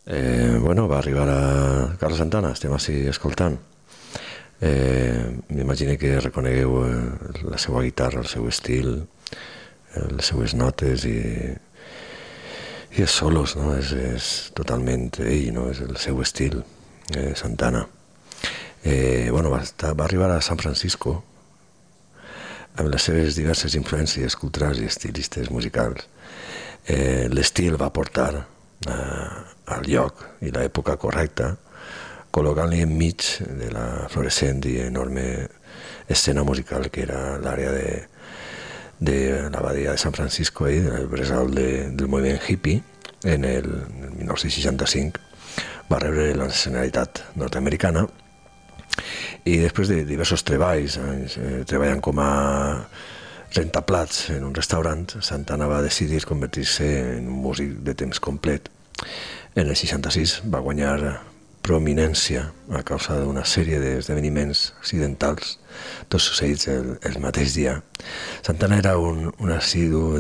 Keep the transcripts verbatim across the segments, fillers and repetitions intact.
Eh, bueno, va arribar a Carlos Santana, estem així escoltant. Eh, M'imagino que reconegueu eh, la seva guitarra, el seu estil, eh, les seues notes i, i els solos, no? És, és totalment ell, no? És el seu estil, eh, Santana. Eh, bueno, va, estar, va arribar a San Francisco amb les seves diverses influències culturals i estilistes musicals. Eh, L'estil va portar eh, al lloc i l'època correcta, col·locant-li enmig de la florescent i enorme escena musical que era l'àrea de, de la badia de San Francisco, eh, el bressol de, del moviment hippie. En el, el mil nou-cents seixanta-cinc va rebre la nacionalitat nord-americana i després de diversos treballs, eh, treballant com a rentaplats en un restaurant, Santana va decidir convertir-se en un músic de temps complet. En el seixanta-sis va guanyar prominència a causa d'una sèrie d'esdeveniments accidentals, tots succeïts el, el mateix dia. Santana era un, un assidu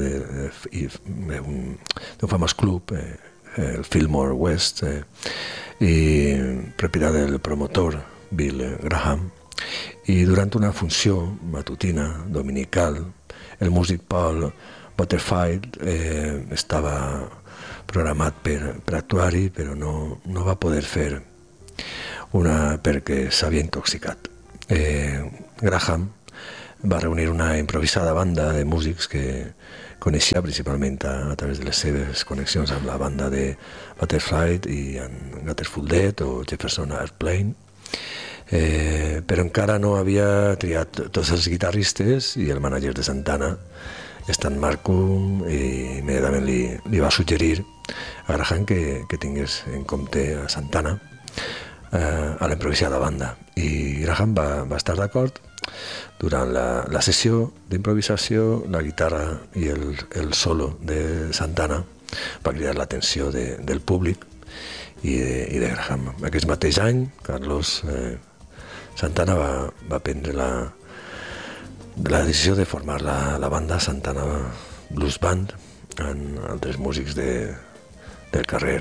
d'un famós club, eh, el Fillmore West, eh, i propietat del promotor Bill Graham, i durant una funció matutina, dominical, el músic Paul Butterfield eh, estava programat per, per actuar-hi, però no, no va poder fer una perquè s'havia intoxicat. Eh, Graham va reunir una improvisada banda de músics que coneixia principalment a, a través de les seves connexions amb la banda de Butterfield i en Gutterful Dead o Jefferson Airplane, eh, però encara no havia triat tots els guitarristes i el mànager de Santana, Stan Marcum, i immediatament li, li va suggerir a Graham que, que tingués en compte a Santana eh, a l'improvisada banda. I Graham va, va estar d'acord. Durant la, la sessió d'improvisació, la guitarra i el, el solo de Santana va cridar l'atenció de, del públic i de, i de Graham. Aquest mateix any, Carlos eh, Santana va, va prendre la, la decisió de formar la, la banda Santana Blues Band amb altres músics de, del carrer.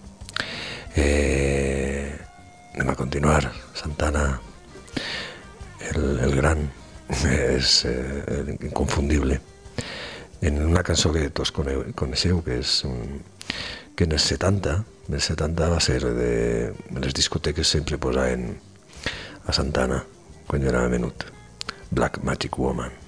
Eh, anem a continuar. Santana, el, el gran, és eh, inconfundible. En una cançó que tots coneixeu, que és un, que en els setanta, en els setanta va ser de, de les discoteques sempre posaven a Santana quan jo era menut, Black Magic Woman.